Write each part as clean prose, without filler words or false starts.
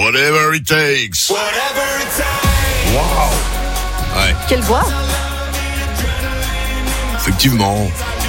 Whatever it takes. Wow. Ouais. Quelle voix? Effectivement.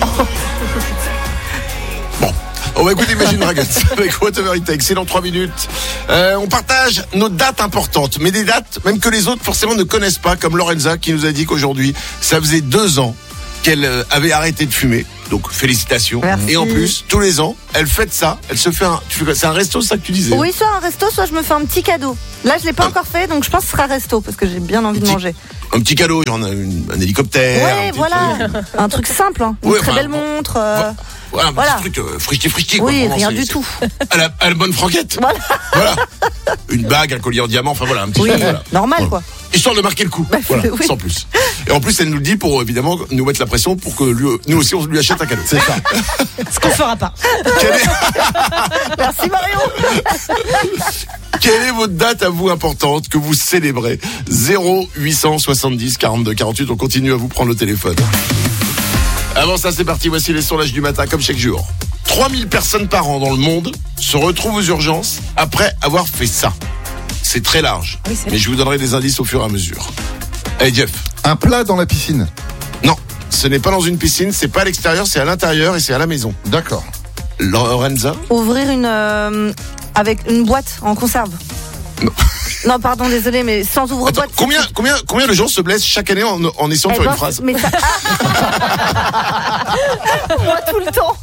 Bon. On va écouter Imagine Dragons avec Whatever It Takes. C'est dans 3 minutes. On partage nos dates importantes, mais des dates même que les autres forcément ne connaissent pas, comme Lorenza qui nous a dit qu'aujourd'hui, ça faisait 2 ans qu'elle avait arrêté de fumer. Donc félicitations. Merci. Et en plus, tous les ans, elle fête ça. Elle se fait c'est un resto, ça que tu disais? Oui, soit un resto, soit je me fais un petit cadeau. Là, je l'ai pas encore fait, donc je pense que ce sera resto parce que j'ai bien envie de manger. Un petit cadeau, genre un hélicoptère. Ouais, un voilà. Un truc simple, hein. Une Ouais, très enfin, belle montre. Voilà, un Voilà. petit truc frichti. Oui, quoi, rien c'est- du c'est- tout. À la bonne franquette. Voilà. Voilà. Une bague, un collier en diamant, enfin voilà, un petit Oui, truc, voilà. normal, Voilà. quoi. Histoire de marquer le coup, Bah, voilà, oui. sans plus. Et en plus, elle nous le dit pour évidemment nous mettre la pression pour que nous aussi on lui achète un cadeau. C'est ça. Ce qu'on fera pas. Quelle est, Merci Marion. quelle est votre date à vous importante que vous célébrez? 0870 42 48. On continue à vous prendre le téléphone. Avant ça, c'est parti. Voici les sondages du matin, comme chaque jour. 3000 personnes par an dans le monde se retrouvent aux urgences après avoir fait ça. C'est très large, Oui, c'est mais je vous donnerai des indices au fur et à mesure. Allez, Jeff. Un plat dans la piscine. Non, ce n'est pas dans une piscine, c'est pas à l'extérieur, c'est à l'intérieur et c'est à la maison. D'accord. Lorenza? Ouvrir avec une boîte en conserve. Non, pardon, désolé, mais sans Attends, ouvre-boîte. combien de gens se blessent chaque année en essayant de Eh faire ben, une phrase? mais ça... Moi, tout le temps.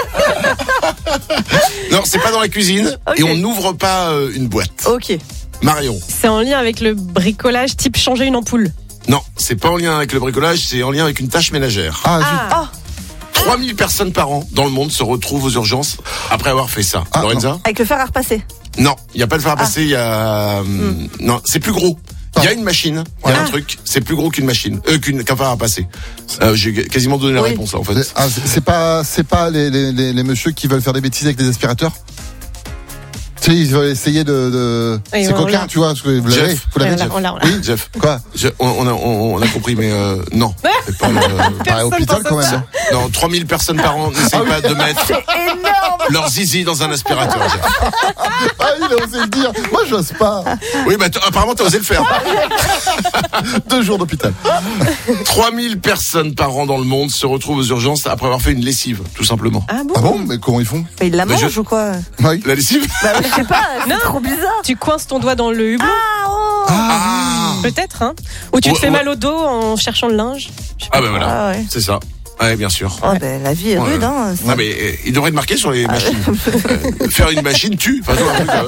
Non, c'est pas dans la cuisine Ok. et on n'ouvre pas une boîte. Ok. Marion? C'est en lien avec le bricolage type changer une ampoule. Non, c'est pas en lien avec le bricolage, c'est en lien avec une tâche ménagère. Ah, zut. Oh, 3000 personnes par an dans le monde se retrouvent aux urgences après avoir fait ça. Ah, Lorenza? avec le fer à repasser. Non, il n'y a pas le fer à passer, il y a... Non, c'est plus gros. Il y a une machine, il y a un truc, c'est plus gros qu'une machine, qu'un fer à passer. J'ai quasiment donné la Oui. réponse là en fait. Ah, c'est pas les messieurs qui veulent faire des bêtises avec des aspirateurs. Tu sais, ils veulent essayer de... Oui, c'est on coquin, l'a. tu vois. Vous l'avez, Jeff. vous l'avez, On l'a, Jeff. on l'a. Oui, Jeff. Quoi? On a compris, mais non. C'est pas Bah, à l'hôpital quand même. non, 3000 personnes par an n'essayent pas de mettre C'est énorme. leur zizi dans un aspirateur. Jeff. Ah, il a osé le dire. Moi, j'ose pas. Oui, bah apparemment t'as osé le faire. 2 jours d'hôpital. 3000 personnes par an dans le monde se retrouvent aux urgences après avoir fait une lessive, tout simplement. Ah bon? Ah bon? Mais comment ils font? Mais il la Bah, mange ou quoi? Oui. La lessive? Bah, je sais pas, c'est Non. trop bizarre. Tu coinces ton doigt dans le hublot, Ah, oh. Ah, peut-être, hein? Ou tu te Ouais, fais ouais. mal au dos en cherchant le linge. ah bah voilà, Ah ouais. c'est ça. Ouais, bien sûr. Oh, ben, la vie est rude, hein. Ah mais il devrait être marqué sur les machines. Faire une machine tue. Enfin,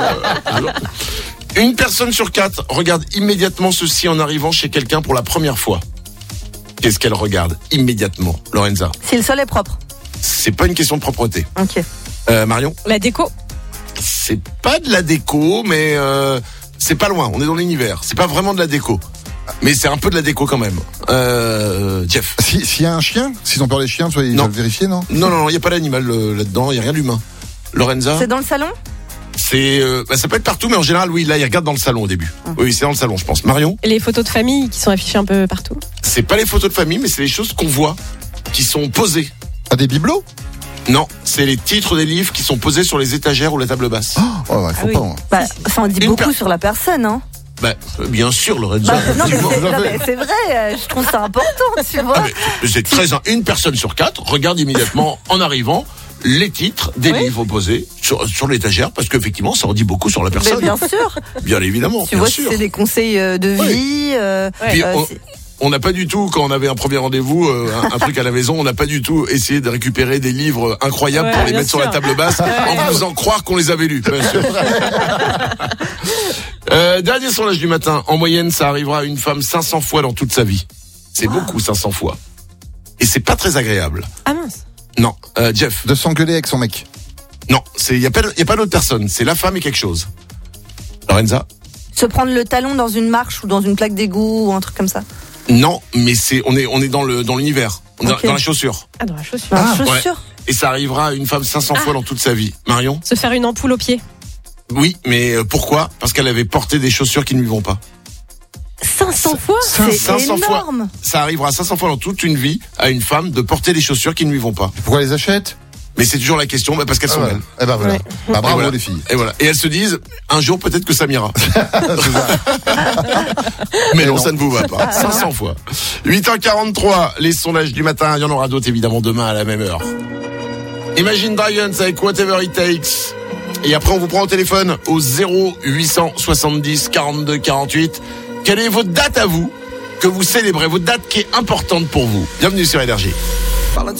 une personne sur 4 regarde immédiatement ceci en arrivant chez quelqu'un pour la première fois. Qu'est-ce qu'elle regarde immédiatement, Lorenza? Si le sol est propre. C'est pas une question de propreté. Ok. Marion? La déco. C'est pas de la déco, mais c'est pas loin. On est dans l'univers. C'est pas vraiment de la déco, mais c'est un peu de la déco quand même. Jeff? S'il y a un chien, s'ils ont peur des chiens, ils Non. veulent vérifier, non? Non, il y a pas d'animal là-dedans. Il y a rien d'humain. Lorenza? C'est dans le salon? C'est ça peut être partout, mais en général, oui, là, il regarde dans le salon au début. Oui, c'est dans le salon, je pense. Marion? Les photos de famille qui sont affichées un peu partout. C'est pas les photos de famille, mais c'est les choses qu'on voit, qui sont posées. Ah, des bibelots? Non, c'est les titres des livres qui sont posés sur les étagères ou la table basse. Oh, ouais, faut oui. pas. Hein. Bah, ça en dit Une beaucoup sur la personne, hein. Bah, bien sûr, Lorenza. Bah, non, mais effectivement. c'est, non, mais c'est vrai, je trouve ça important, tu vois. Ah, mais c'est très une personne sur 4 regarde immédiatement en arrivant les titres des Oui. livres posés sur l'étagère parce qu'effectivement ça en dit beaucoup sur la Mais personne. bien sûr. Bien évidemment, Tu bien vois, sûr. si c'est des conseils de Oui. vie. Puis c'est- on n'a pas du tout, quand on avait un premier rendez-vous, un truc à la maison, on n'a pas du tout essayé de récupérer des livres incroyables Ouais, pour les bien mettre sur la sûr. table basse en vous faisant croire qu'on les avait lus. Bien sûr. Dernier sondage du matin. En moyenne, ça arrivera à une femme 500 fois dans toute sa vie. C'est beaucoup, 500 fois. Et c'est pas très agréable. Ah mince. Non, Jeff. De s'engueuler avec son mec. Non, il y a pas d'autre personne. C'est la femme et quelque chose. Lorenza? Se prendre le talon dans une marche ou dans une plaque d'égout ou un truc comme ça. Non, mais on est dans l'univers. On est Ok. dans la chaussure. Ah, dans la chaussure. Dans la Ouais. chaussure. Et ça arrivera à une femme 500 fois dans toute sa vie. Marion? Se faire une ampoule au pied. Oui, mais pourquoi? Parce qu'elle avait porté des chaussures qui ne lui vont pas. 500 fois? C'est 500 énorme. Ça arrivera 500 fois dans toute une vie à une femme de porter des chaussures qui ne lui vont pas. Pourquoi elle les achète? Mais c'est toujours la question, parce qu'elles sont belles. Eh ben voilà. Ouais. Bah, bravo Et voilà. les filles. Et voilà. Et elles se disent, un jour peut-être que ça m'ira. C'est ça. Mais non, non. ça ne vous va pas. 500 fois. 8h43, les sondages du matin. Il y en aura d'autres évidemment demain à la même heure. Imagine Dragons avec Whatever It Takes. Et après, on vous prend au téléphone au 0870 42 48. Quelle est votre date à vous que vous célébrez, votre date qui est importante pour vous? Bienvenue sur Énergie.